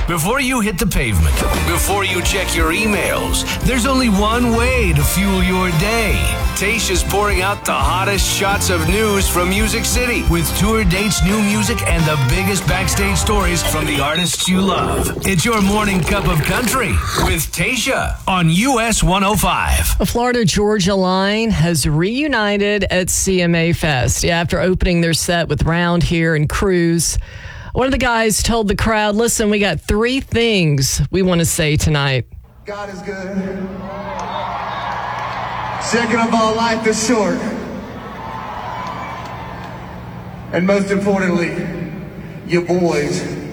Before you hit the pavement, before you check your emails, there's only one way to fuel your day. Tayshia's pouring out the hottest shots of news from Music City with tour dates, new music, and the biggest backstage stories from the artists you love. It's your morning cup of country with Tayshia on US 105. The Florida-Georgia line has reunited at CMA Fest after opening their set with Round Here and Cruise. One of the guys told the crowd, listen, we got 3 things we want to say tonight. God is good. Second of all, life is short. And most importantly, your boys